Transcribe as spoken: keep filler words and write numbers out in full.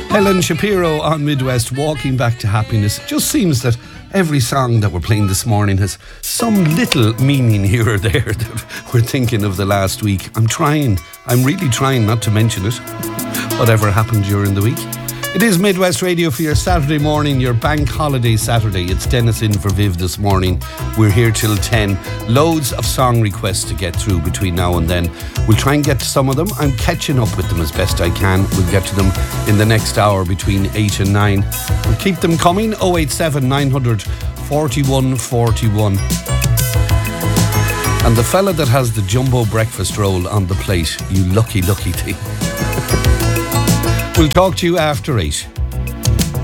Helen Shapiro on Midwest, Walking Back to Happiness. It just seems that every song that we're playing this morning has some little meaning here or there that we're thinking of the last week. I'm trying, I'm really trying not to mention it, whatever happened during the week. It is Midwest Radio for your Saturday morning, your bank holiday Saturday. It's Dennis in for Viv this morning. We're here till ten. Loads of song requests to get through between now and then. We'll try and get to some of them. I'm catching up with them as best I can. We'll get to them in the next hour between eight and nine. We'll keep them coming. oh eight seven, nine hundred, forty-one forty-one. And the fella that has the jumbo breakfast roll on the plate, you lucky, lucky thing. We'll talk to you after eight.